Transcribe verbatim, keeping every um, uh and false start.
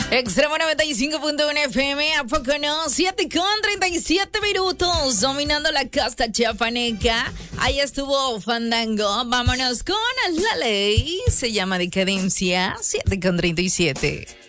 Extremo noventa y cinco punto uno F M, ¿a poco no? siete con treinta y siete minutos, dominando la costa chiapaneca. Ahí estuvo Fandango. Vámonos con La Ley. Se llama Decadencia. siete con treinta y siete.